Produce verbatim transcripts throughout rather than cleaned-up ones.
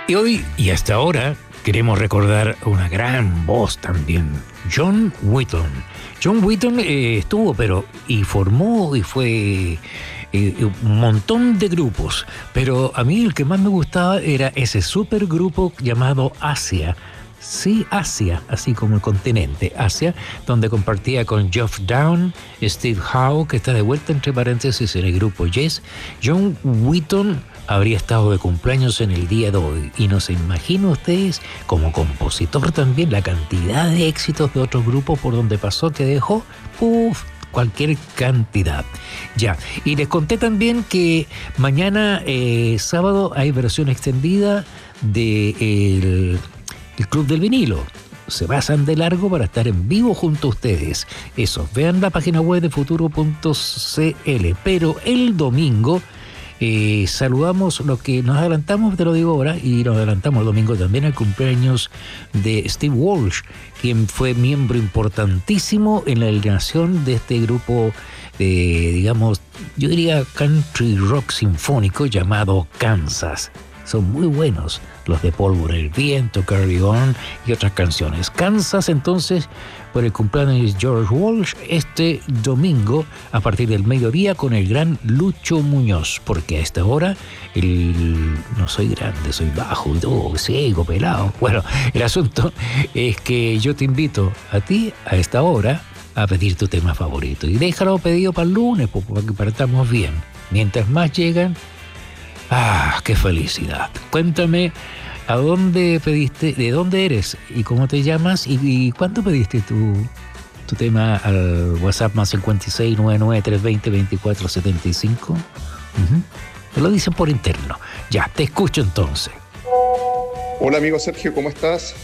Y hoy y hasta ahora queremos recordar una gran voz también, John Wetton. John Wetton eh, estuvo, pero y formó y fue eh, un montón de grupos, pero a mí el que más me gustaba era ese supergrupo llamado Asia. Sí, Asia, así como el continente, Asia, donde compartía con Geoff Down, Steve Howe, que está de vuelta entre paréntesis en el grupo Yes. John Wetton habría estado de cumpleaños en el día de hoy y no se imaginan ustedes, como compositor también, la cantidad de éxitos de otros grupos por donde pasó que dejó, uff, cualquier cantidad. Ya, y les conté también que mañana eh, sábado hay versión extendida de el El Club del Vinilo. Se pasan de largo para estar en vivo junto a ustedes. Eso, vean la página web de futuro punto c l. Pero el domingo eh, saludamos lo que nos adelantamos, te lo digo ahora, y nos adelantamos el domingo también al cumpleaños de Steve Walsh, quien fue miembro importantísimo en la alineación de este grupo, eh, digamos, yo diría country rock sinfónico llamado Kansas. Son muy buenos los de Pólvora el Viento, Carry On y otras canciones. Kansas, entonces, por el cumpleaños de George Walsh, este domingo a partir del mediodía con el gran Lucho Muñoz, porque a esta hora el, no soy grande, soy bajo, oh, ciego, pelado. Bueno, el asunto es que yo te invito a ti a esta hora a pedir tu tema favorito y déjalo pedido para el lunes, para que partamos bien. Mientras más llegan, ¡ah, qué felicidad! Cuéntame, ¿a dónde pediste, de dónde eres y cómo te llamas y, y cuánto pediste tu, tu tema al WhatsApp más cincuenta y seis, noventa y nueve, trescientos veinte, veinticuatro setenta y cinco? Uh-huh. Te lo dicen por interno. Ya, te escucho entonces. Hola amigo Sergio, ¿cómo estás?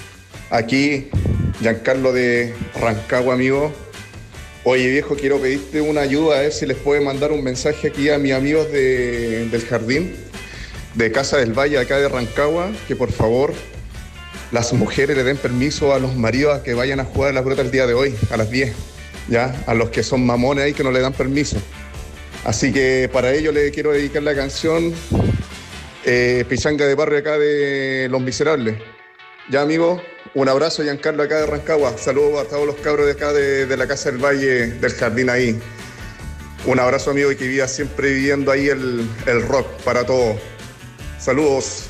Aquí, Giancarlo de Rancagua, amigo. Oye viejo, quiero pedirte una ayuda, a ver si les puede mandar un mensaje aquí a mis amigos de, del jardín, de Casa del Valle, acá de Rancagua, que por favor las mujeres le den permiso a los maridos a que vayan a jugar a la pelota el día de hoy, a las diez, ¿ya? A los que son mamones ahí que no le dan permiso. Así que para ello le quiero dedicar la canción eh, Pichanga de Barrio acá de Los Miserables. Ya amigo, un abrazo, Giancarlo, acá de Rancagua. Saludos a todos los cabros de acá de, de la Casa del Valle, del jardín ahí. Un abrazo, amigo, y que viva siempre viviendo ahí el, el rock para todos. Saludos.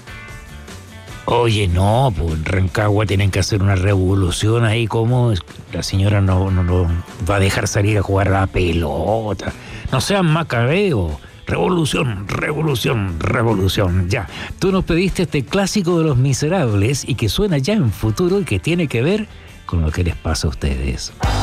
Oye, no, pues en Rancagua tienen que hacer una revolución ahí, como la señora no, no, no va a dejar salir a jugar a la pelota. No sean macabeos. Revolución, revolución, revolución. Ya, tú nos pediste este clásico de Los Miserables y que suena ya en futuro y que tiene que ver con lo que les pasa a ustedes.